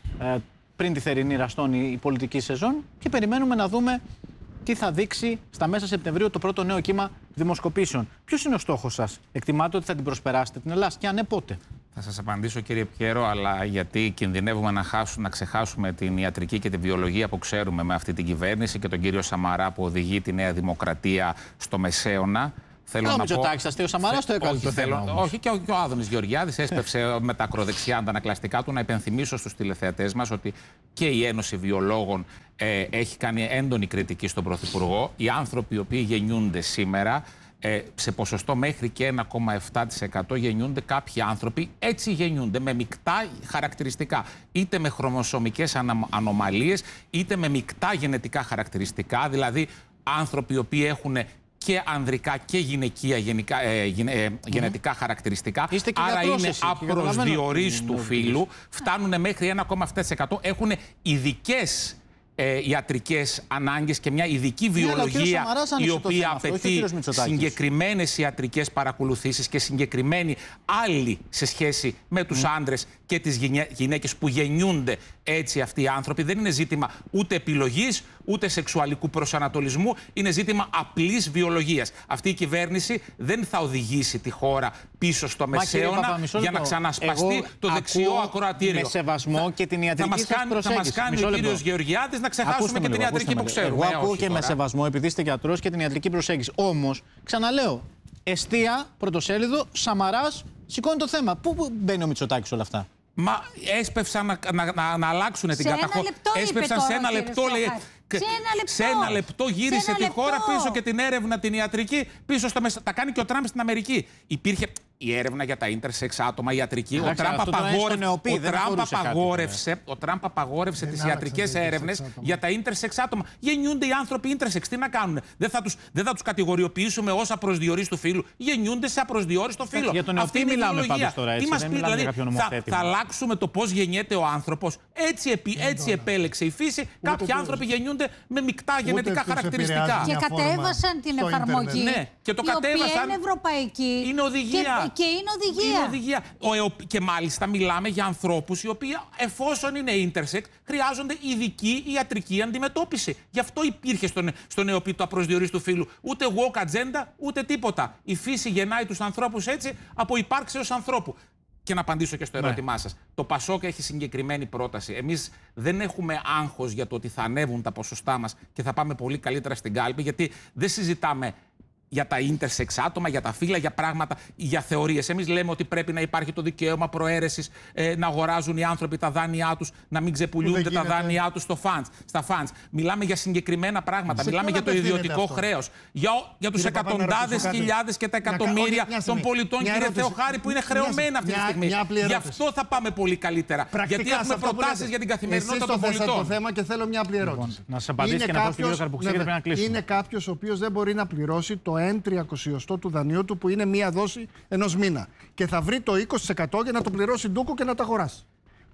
πριν τη θερινή ραστόνη η πολιτική σεζόν και περιμένουμε να δούμε τι θα δείξει στα μέσα Σεπτεμβρίου το πρώτο νέο κύμα δημοσκοπήσεων. Ποιος είναι ο στόχος σας? Εκτιμάτε ότι θα την προσπεράσετε την Ελλάδα και αν ναι, πότε? Θα σας απαντήσω, κύριε Πιέρο, αλλά γιατί κινδυνεύουμε να ξεχάσουμε την ιατρική και τη βιολογία που ξέρουμε με αυτή την κυβέρνηση και τον κύριο Σαμαρά που οδηγεί τη Νέα Δημοκρατία στο μεσαίωνα. Θέλω να πω. Ο Σαμαράς το έκανε το θέμα. Όχι, και ο Άδωνης Γεωργιάδης έσπευσε με τα ακροδεξιά αντανακλαστικά του. Να υπενθυμίσω στους τηλεθεατές μας ότι και η Ένωση Βιολόγων έχει κάνει έντονη κριτική στον Πρωθυπουργό. Οι άνθρωποι οι οποίοι γεννιούνται σήμερα, σε ποσοστό μέχρι και 1,7% γεννιούνται κάποιοι άνθρωποι, έτσι γεννιούνται, με μεικτά χαρακτηριστικά. Είτε με χρωμοσωμικές ανομαλίες, είτε με μεικτά γενετικά χαρακτηριστικά, δηλαδή άνθρωποι οι οποίοι έχουν και ανδρικά και γυναικεία γενετικά χαρακτηριστικά. Άρα είναι απροσδιορίστου φύλου. Φτάνουν μέχρι 1,7%. Έχουν ειδικές ιατρικές ανάγκες και μια ειδική βιολογία η οποία απαιτεί συγκεκριμένες ιατρικές παρακολουθήσεις και συγκεκριμένοι άλλοι σε σχέση με τους άντρες και τις γυναίκες που γεννιούνται έτσι αυτοί οι άνθρωποι. Δεν είναι ζήτημα ούτε επιλογής, ούτε σεξουαλικού προσανατολισμού. Είναι ζήτημα απλής βιολογίας. Αυτή η κυβέρνηση δεν θα οδηγήσει τη χώρα πίσω στο μεσαίωνα για να ξανασπαστεί το δεξιό ακροατήριο. Με σεβασμό και την ιατρική σας προσέγγιση. Θα μας κάνει ο κύριος Γεωργιάδης να ξεχάσουμε και την ιατρική που ξέρουμε. Εγώ ακούω και με σεβασμό, επειδή είστε γιατρός, και την ιατρική προσέγγιση. Όμως, ξαναλέω, εστία, πρωτοσέλιδο, Σαμαράς, σηκώνει το θέμα. Πού μπαίνει ο Μητσοτάκης όλα αυτά? Μα έσπευσαν να αλλάξουν την καταχώρηση. Έσπευσαν σε ένα λεπτό, λέει. Σε ένα λεπτό γύρισε τη χώρα πίσω και την έρευνα την ιατρική πίσω στο μέσα. Τα κάνει και ο Τραμπ στην Αμερική. Υπήρχε η έρευνα για τα intersex άτομα ιατρική. Ο Τραμπ απαγόρευσε τις ιατρικές έρευνες για τα intersex άτομα. Γεννιούνται οι άνθρωποι intersex. Τι να κάνουν? Δεν θα τους κατηγοριοποιήσουμε ως απροσδιορίστου φύλου. Γεννιούνται σε απροσδιόριστο φύλο. Για τον εαυτή μιλάμε πάντως τώρα, έτσι. Θα αλλάξουμε το πώς γεννιέται ο άνθρωπος. Έτσι επέλεξε η φύση. Κάποιοι άνθρωποι γεννιούνται με μεικτά γενετικά χαρακτηριστικά. Και κατέβασαν την εφαρμογή. Ναι, και το κατέβασαν. Η οποία είναι ευρωπαϊκή. Είναι οδηγία. Και είναι οδηγία. Και μάλιστα μιλάμε για ανθρώπους οι οποίοι, εφόσον είναι intersex, χρειάζονται ειδική ιατρική αντιμετώπιση. Γι' αυτό υπήρχε στον ΕΟΠΗ το απροσδιορίστου φύλου. Ούτε woke agenda, ούτε τίποτα. Η φύση γεννάει τους ανθρώπους έτσι από υπάρξεως ανθρώπου. Και να απαντήσω και στο ερώτημά σας. Το ΠΑΣΟΚ έχει συγκεκριμένη πρόταση. Εμείς δεν έχουμε άγχος για το ότι θα ανέβουν τα ποσοστά μας και θα πάμε πολύ καλύτερα στην κάλπη, γιατί δεν συζητάμε για τα intersex άτομα, για τα φύλλα, για πράγματα, για θεωρίες. Εμείς λέμε ότι πρέπει να υπάρχει το δικαίωμα προαίρεσης, να αγοράζουν οι άνθρωποι τα δάνειά τους, να μην ξεπουλούνται τα δάνειά τους στα funds. Μιλάμε για συγκεκριμένα πράγματα. Μιλάμε για το ιδιωτικό χρέος. Για τους εκατοντάδες χιλιάδες και τα εκατομμύρια των πολιτών, κύριε Θεοχάρη, που είναι χρεωμένα αυτή τη στιγμή. Γι' αυτό θα πάμε πολύ καλύτερα. Γιατί έχουμε προτάσεις για την καθημερινότητα των πολιτών. Το θέμα και θέλω μια απλή ερώτηση. Να σας απαντήσει και να πω στον κύριο Καρπουξή, γιατί πρέπει να κλείσουμε. Είναι κάποιος ο οποίος δεν μπορεί να πληρώσει το 1/300 του δανείου του, που είναι μία δόση ενός μήνα. Και θα βρει το 20% για να το πληρώσει ντούκο και να το αγοράσει.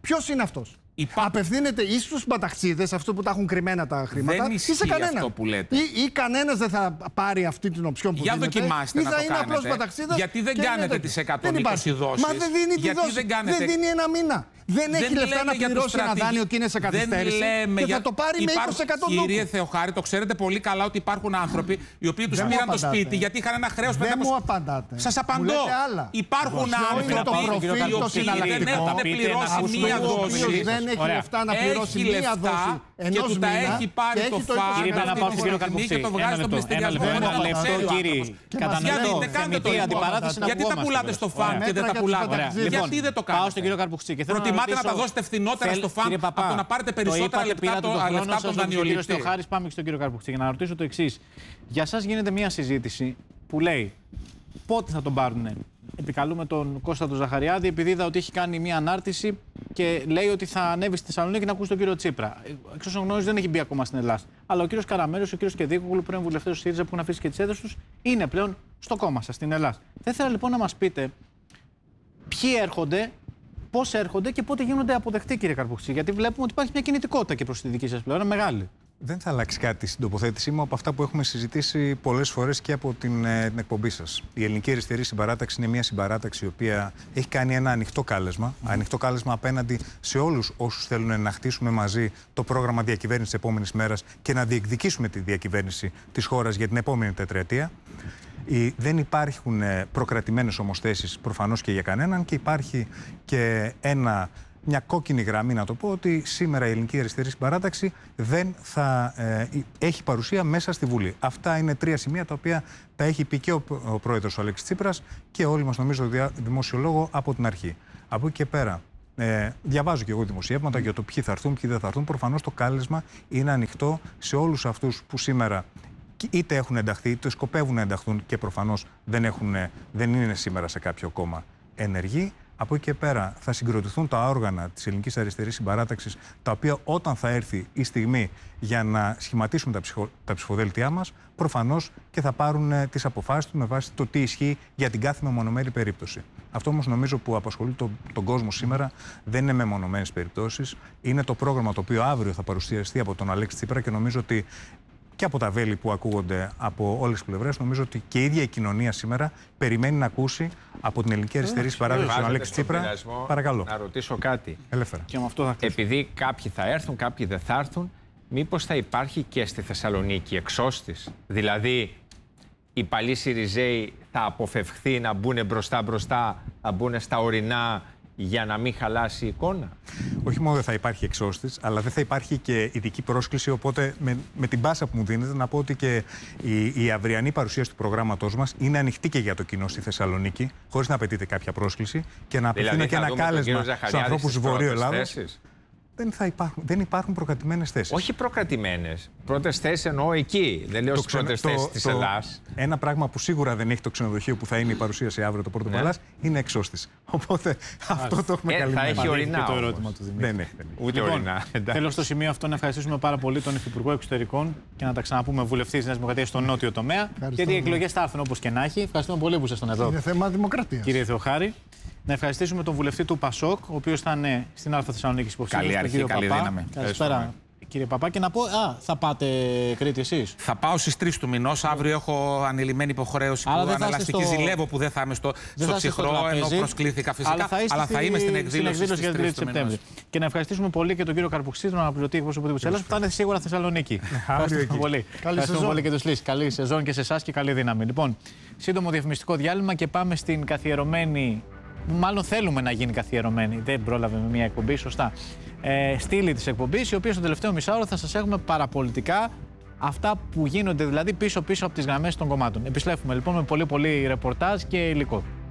Ποιος είναι αυτός? Απευθύνεται ή στους μπαταξίδες, αυτού που τα έχουν κρυμμένα τα χρήματα, δεν ή σε κανέναν. Αυτό που λέτε. Ή κανένας δεν θα πάρει αυτή την οψιόν που δίνεται. Για δοκιμάστε ή να θα το είναι κάνετε. απλός μπαταξίδας. Γιατί δεν κάνετε τις 120 δόσεις? Μα δεν δίνει τη δόση. Δεν δίνει ένα μήνα. Δεν έχει λεφτά να πληρώσει ένα δάνειο και είναι σε καθυστέρηση. Και θα το πάρει με 20% νόμο. Κύριε Θεοχάρη, το ξέρετε πολύ καλά ότι υπάρχουν άνθρωποι οι οποίοι τους πήραν το σπίτι γιατί είχαν ένα χρέος. Δεν μου απαντάτε. Σας απαντώ. Υπάρχουν άνθρωποι οι οποίοι δεν έχουν πληρώσει μία δόση. Δεν έχει λεφτά να πληρώσει μία δόση. Και του τα έχει πάρει το ΦΑ. Κύριε, να πάω στον κύριο Καρπουξή. Ένα λεπτό, κύριε. Κατανοητό. Θεμητή αντιπαράθεση να γιατί τα πουλάτε στο ΦΑ και δεν τα πουλάτε? Γιατί δεν το κάνετε? Πάω στον κύριο Καρπουξή. Προτιμάτε να τα δώσετε φθηνότερα στο ΦΑ από το να πάρετε περισσότερα λεπτά από τον δανειολήπτη? Πάμε και στον κύριο Καρπουξή για να ρωτήσω το εξής. Για σας γίνεται μια συζήτηση που λέει πότε θα τον πάρουνε. Επικαλούμε τον Κώστα τον Ζαχαριάδη, επειδή είδα ότι έχει κάνει μια ανάρτηση και λέει ότι θα ανέβει στη Θεσσαλονίκη να ακούσει τον κύριο Τσίπρα. Εξ όσων γνωρίζω, δεν έχει μπει ακόμα στην Ελλάδα. Αλλά ο κύριος Καραμέλος, ο κύριος Κεδίκογλου, πρώην βουλευτές του ΣΥΡΙΖΑ που έχουν αφήσει και τις έδρες τους, είναι πλέον στο κόμμα σας στην Ελλάδα. Θα ήθελα λοιπόν να μας πείτε ποιοι έρχονται, πώς έρχονται και πότε γίνονται αποδεκτοί, κύριε Καρπουξή. Γιατί βλέπουμε ότι υπάρχει μια κινητικότητα και προς τη δική σας πλευρά μεγάλη. Δεν θα αλλάξει κάτι στην τοποθέτησή μου από αυτά που έχουμε συζητήσει πολλές φορές και από την εκπομπή σας. Η Ελληνική Αριστερή Συμπαράταξη είναι μια συμπαράταξη η οποία έχει κάνει ένα ανοιχτό κάλεσμα. Ανοιχτό κάλεσμα απέναντι σε όλους όσους θέλουν να χτίσουμε μαζί το πρόγραμμα διακυβέρνησης της επόμενης μέρας και να διεκδικήσουμε τη διακυβέρνηση της χώρας για την επόμενη τετραετία. Δεν υπάρχουν προκρατημένες όμως θέσεις προφανώς και για κανέναν και υπάρχει και μια κόκκινη γραμμή, να το πω, ότι σήμερα η Ελληνική Αριστερή Συμπαράταξη δεν θα έχει παρουσία μέσα στη Βουλή. Αυτά είναι τρία σημεία τα οποία τα έχει πει και ο πρόεδρος ο Αλέξης Τσίπρας και όλοι μας, νομίζω, δημόσιο λόγο από την αρχή. Από εκεί και πέρα, διαβάζω και εγώ δημοσιεύματα για το ποιοι θα έρθουν, ποιοι δεν θα έρθουν. Προφανώς το κάλεσμα είναι ανοιχτό σε όλους αυτούς που σήμερα είτε έχουν ενταχθεί, είτε σκοπεύουν να ενταχθούν και προφανώς δεν είναι σήμερα σε κάποιο κόμμα ενεργοί. Από εκεί και πέρα θα συγκροτηθούν τα όργανα της Ελληνικής Αριστερής Συμπαράταξης, τα οποία όταν θα έρθει η στιγμή για να σχηματίσουν τα ψηφοδέλτιά μας, προφανώς και θα πάρουν τις αποφάσεις τους με βάση το τι ισχύει για την κάθε μεμονωμένη περίπτωση. Αυτό όμως νομίζω που απασχολεί τον κόσμο σήμερα δεν είναι μεμονωμένες περιπτώσεις. Είναι το πρόγραμμα το οποίο αύριο θα παρουσιαστεί από τον Αλέξη Τσίπρα και νομίζω ότι και από τα βέλη που ακούγονται από όλες τις πλευρές, νομίζω ότι και η ίδια η κοινωνία σήμερα περιμένει να ακούσει από την Ελληνική Αριστερή Συμπαράταξη τον Αλέξη Τσίπρα. Παρακαλώ. Να ρωτήσω κάτι. Ελεύθερα. Και με αυτό θα επειδή κάποιοι θα έρθουν, κάποιοι δεν θα έρθουν, μήπως θα υπάρχει και στη Θεσσαλονίκη εξώστης? Δηλαδή, οι παλιοί Σιριζέοι θα αποφευχθεί να μπουν μπροστά, να μπουν στα ορεινά για να μην χαλάσει η εικόνα? Όχι μόνο δεν θα υπάρχει εξώστης, αλλά δεν θα υπάρχει και ειδική πρόσκληση. Οπότε, με την πάσα που μου δίνετε, να πω ότι και η αυριανή παρουσίαση του προγράμματός μας είναι ανοιχτή και για το κοινό στη Θεσσαλονίκη, χωρίς να απαιτείται κάποια πρόσκληση και να απευθύνω και ένα κάλεσμα στους ανθρώπους του Βορείου Ελλάδος. Δεν υπάρχουν προκρατημένες θέσεις. Όχι προκρατημένες. Πρώτες θέσεις εννοώ εκεί. Δεν λέω στις πρώτες θέσεις της Ελλάδας. Ένα πράγμα που σίγουρα δεν έχει το ξενοδοχείο που θα είναι η παρουσίαση αύριο το Πόρτο Παλάς είναι εξώστης. Οπότε αυτό το έχουμε καλυμμένο. Θα έχει ορεινά. Το ερώτημα του Δημήτρη. Δεν έχει. Ούτε ορεινά. Θέλω στο σημείο αυτό να ευχαριστήσουμε πάρα πολύ τον Υφυπουργό Εξωτερικών και να τα ξαναπούμε βουλευτή της Νέας Δημοκρατίας στον νότιο τομέα. Γιατί οι εκλογές θα έρθουν όπως και να έχει. Ευχαριστούμε πολύ που ήσασταν εδώ. Είναι θέμα δημοκρατίας. Κύριε Θεοχάρη. Να ευχαριστήσουμε τον βουλευτή του ΠΑΣΟΚ, ο οποίος θα είναι στην Α' Θεσσαλονίκη υποψήφιος. Καλή αρχή, καλή δύναμη. Καλησπέρα, κύριε Παπά. Και να πω, θα πάτε Κρήτη εσείς? Θα πάω στις 3 του μηνός. Αύριο έχω ανηλυμένη υποχρέωση που αναλαστική ζηλεύω που δεν θα είμαι στο ψυχρό, ενώ προσκλήθηκα φυσικά. Αλλά θα είμαι στην εκδήλωση στις 3 του Σεπτέμβρη. Και να ευχαριστήσουμε πολύ και τον κύριο Καρπουξή, τον αναπληρωτή εκπρόσωπο της Ελλάδας, που θα είναι σίγουρα Θεσσαλονίκη. Ευχαριστούμε πολύ. Ευχαριστούμε πολύ και τους Λύσεις. Καλή σεζόν και σε εσάς και καλή δύναμη. Λοιπόν, σύντομο διαφημιστικό διάλειμμα και πάμε στην καθιερωμένη. Μάλλον θέλουμε να γίνει καθιερωμένη. Δεν πρόλαβε με μια εκπομπή, σωστά. Στήλη της εκπομπής, η οποία στο τελευταίο μισάωρο θα σας έχουμε παραπολιτικά αυτά που γίνονται δηλαδή πίσω από τις γραμμές των κομμάτων. Επιστρέφουμε λοιπόν με πολύ ρεπορτάζ και υλικό.